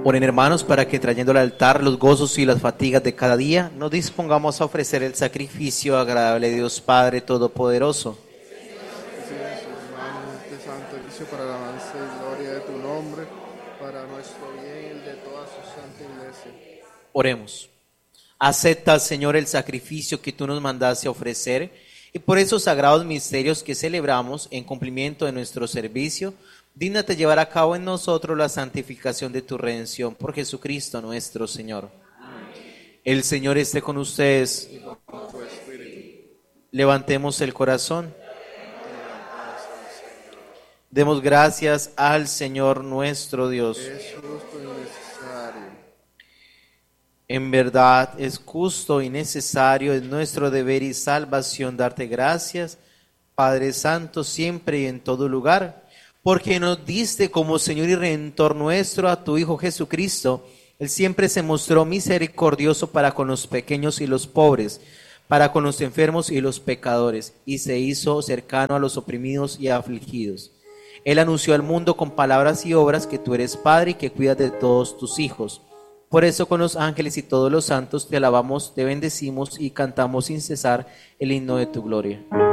Oren, hermanos, para que trayendo al altar los gozos y las fatigas de cada día, nos dispongamos a ofrecer el sacrificio agradable a Dios Padre Todopoderoso. Recibe en tus manos este sacrificio para la alabanza y gloria de tu nombre, para nuestro bien y el de toda su santa iglesia. Oremos. Acepta, Señor, el sacrificio que tú nos mandaste a ofrecer, y por esos sagrados misterios que celebramos en cumplimiento de nuestro servicio, dígnate llevar a cabo en nosotros la santificación de tu redención por Jesucristo nuestro Señor. El Señor esté con ustedes. Levantemos el corazón. Demos gracias al Señor nuestro Dios. Es justo y necesario. En verdad es justo y necesario, es nuestro deber y salvación darte gracias, Padre Santo, siempre y en todo lugar, porque nos diste como Señor y Redentor nuestro a tu Hijo Jesucristo. Él siempre se mostró misericordioso para con los pequeños y los pobres, para con los enfermos y los pecadores, y se hizo cercano a los oprimidos y afligidos. Él anunció al mundo con palabras y obras que tú eres Padre y que cuidas de todos tus hijos. Por eso con los ángeles y todos los santos te alabamos, te bendecimos y cantamos sin cesar el himno de tu gloria.